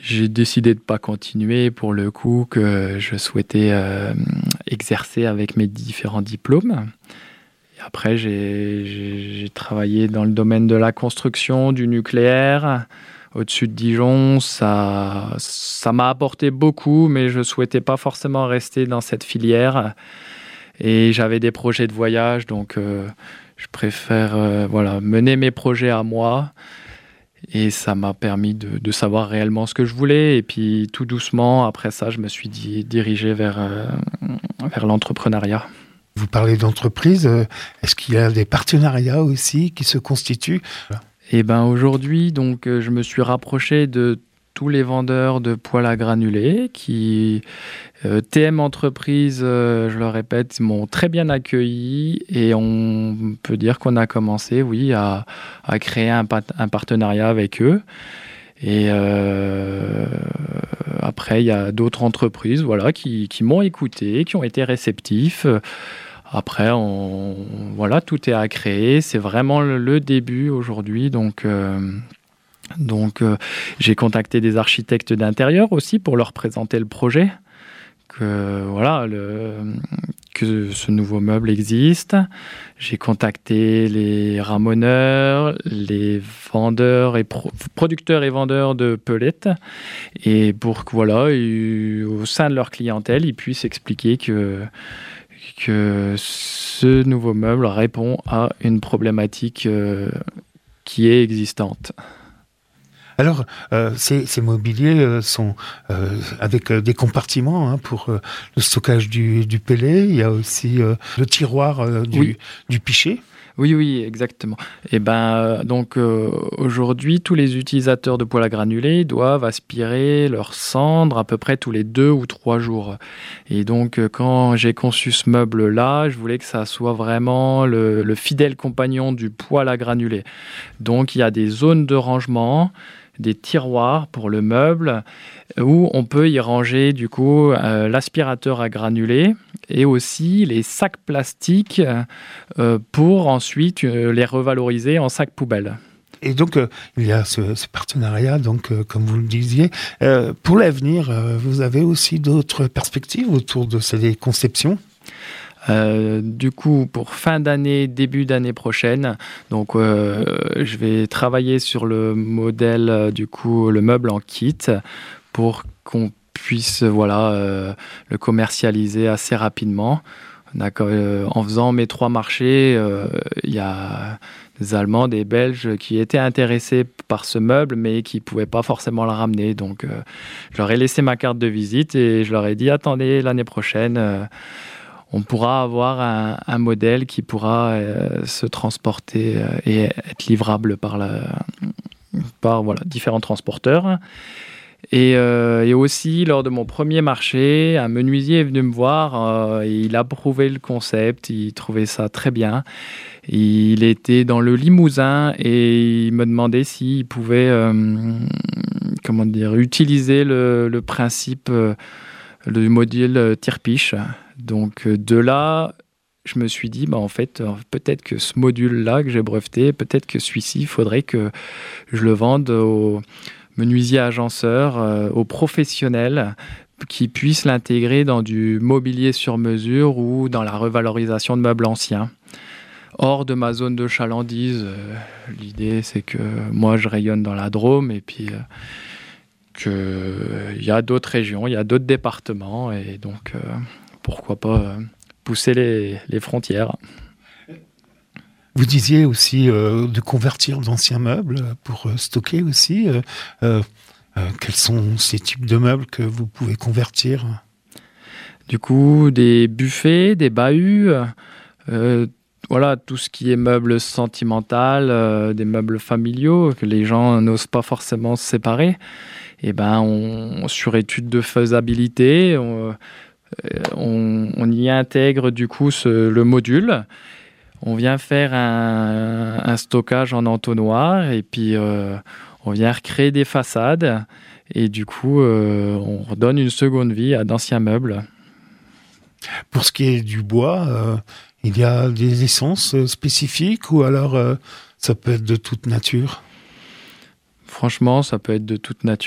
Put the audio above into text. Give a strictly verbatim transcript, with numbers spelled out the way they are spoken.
j'ai décidé de pas continuer pour le coup, que je souhaitais euh, exercer avec mes différents diplômes. Et après, j'ai, j'ai, j'ai travaillé dans le domaine de la construction, du nucléaire, au-dessus de Dijon. Ça, ça m'a apporté beaucoup, mais je souhaitais pas forcément rester dans cette filière. Et j'avais des projets de voyage, donc euh, je préfère euh, voilà, mener mes projets à moi. Et ça m'a permis de, de savoir réellement ce que je voulais. Et puis tout doucement, après ça, je me suis di- dirigé vers, euh, vers l'entrepreneuriat. Vous parlez d'entreprise, est-ce qu'il y a des partenariats aussi qui se constituent ? Et ben aujourd'hui, donc, euh, je me suis rapproché de tous les vendeurs de poêles à granulés qui, euh, T M Entreprises, euh, je le répète, m'ont très bien accueilli et on peut dire qu'on a commencé, oui, à, à créer un, pat- un partenariat avec eux. Et euh, après, il y a d'autres entreprises, voilà, qui, qui m'ont écouté, qui ont été réceptifs. Après, on, voilà, tout est à créer. C'est vraiment le, le début aujourd'hui, donc. Euh, Donc, euh, j'ai contacté des architectes d'intérieur aussi pour leur présenter le projet, que, voilà, le, que ce nouveau meuble existe. J'ai contacté les ramoneurs, les vendeurs et pro- producteurs et vendeurs de pellets, et pour que, voilà, ils, au sein de leur clientèle, ils puissent expliquer que, que ce nouveau meuble répond à une problématique euh, qui est existante. Alors, euh, ces, ces mobiliers euh, sont euh, avec euh, des compartiments hein, pour euh, le stockage du, du pellet. Il y a aussi euh, le tiroir euh, du, Oui. du pichet. Oui, oui, exactement. Et ben, donc euh, aujourd'hui, tous les utilisateurs de poêles à granulés doivent aspirer leurs cendres à peu près tous les deux ou trois jours. Et donc, euh, quand j'ai conçu ce meuble-là, je voulais que ça soit vraiment le, le fidèle compagnon du poêle à granulés. Donc, il y a des zones de rangement, des tiroirs pour le meuble où on peut y ranger du coup euh, l'aspirateur à granulés et aussi les sacs plastiques euh, pour ensuite euh, les revaloriser en sacs poubelles. Et donc, euh, il y a ce, ce partenariat, donc, euh, comme vous le disiez. Euh, pour l'avenir, euh, vous avez aussi d'autres perspectives autour de ces conceptions ? Euh, du coup, pour fin d'année, début d'année prochaine, donc euh, je vais travailler sur le modèle, euh, du coup, le meuble en kit, pour qu'on puisse, voilà, euh, le commercialiser assez rapidement. On a, euh, en faisant mes trois marchés, euh, il y a des Allemands, des Belges qui étaient intéressés par ce meuble, mais qui ne pouvaient pas forcément le ramener. Donc, euh, je leur ai laissé ma carte de visite et je leur ai dit, attendez, l'année prochaine, euh, on pourra avoir un, un modèle qui pourra euh, se transporter euh, et être livrable par, la, par voilà, différents transporteurs. Et, euh, et aussi, lors de mon premier marché, un menuisier est venu me voir euh, et il a approuvé le concept, il trouvait ça très bien. Il était dans le Limousin et il me demandait s'il pouvait euh, comment dire, utiliser le, le principe euh, du modèle tire-piche. Donc de là, je me suis dit, bah, en fait, peut-être que ce module-là que j'ai breveté, peut-être que celui-ci, il faudrait que je le vende aux menuisiers agenceurs, euh, aux professionnels qui puissent l'intégrer dans du mobilier sur mesure ou dans la revalorisation de meubles anciens. Hors de ma zone de chalandise, euh, l'idée c'est que moi je rayonne dans la Drôme et puis euh, qu'il euh, y a d'autres régions, il y a d'autres départements et donc... Euh, pourquoi pas euh, pousser les, les frontières. Vous disiez aussi euh, de convertir d'anciens meubles pour euh, stocker aussi. Euh, euh, quels sont ces types de meubles que vous pouvez convertir ? Du coup, des buffets, des bahuts, euh, voilà, tout ce qui est meubles sentimental, euh, des meubles familiaux que les gens n'osent pas forcément se séparer. Et ben, on, sur étude de faisabilité, on, On, on y intègre du coup ce, le module. On vient faire un, un stockage en entonnoir et puis euh, on vient recréer des façades et du coup euh, on redonne une seconde vie à d'anciens meubles. Pour ce qui est du bois, euh, il y a des essences spécifiques ou alors euh, ça peut être de toute nature ? Franchement, ça peut être de toute nature.